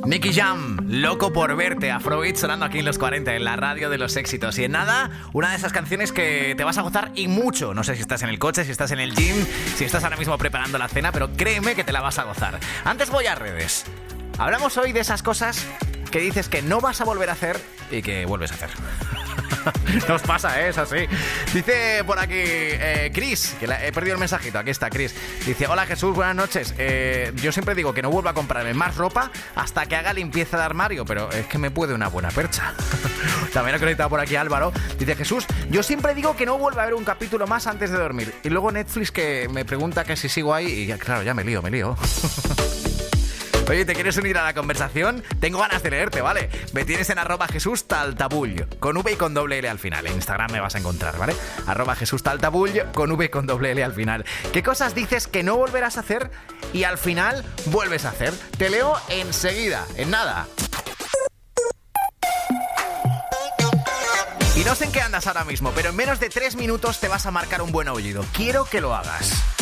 Nicky Jam, loco por verte, Afrobeat sonando aquí en los 40, en la radio de los éxitos. Y en nada, una de esas canciones que te vas a gozar y mucho. No sé si estás en el coche, si estás en el gym, si estás ahora mismo preparando la cena, pero créeme que te la vas a gozar. Antes voy a redes. Hablamos hoy de esas cosas que dices que no vas a volver a hacer y que vuelves a hacer. Nos pasa, es así. Dice por aquí Chris, que he perdido el mensajito. Aquí está Chris. Dice: hola Jesús, buenas noches. Yo siempre digo que no vuelvo a comprarme más ropa hasta que haga limpieza de armario, pero es que me puede una buena percha. También ha conectado por aquí Álvaro. Dice: Jesús, yo siempre digo que no vuelvo a ver un capítulo más antes de dormir. Y luego Netflix que me pregunta que si sigo ahí y claro, ya me lío. Oye, ¿te quieres unir a la conversación? Tengo ganas de leerte, ¿vale? Me tienes en @JesúsTaltabull, con V y con doble L al final. En Instagram me vas a encontrar, ¿vale? @JesúsTaltabull, con V y con doble L al final. ¿Qué cosas dices que no volverás a hacer y al final vuelves a hacer? Te leo enseguida, en nada. Y no sé en qué andas ahora mismo, pero en menos de 3 minutos te vas a marcar un buen aullido. Quiero que lo hagas.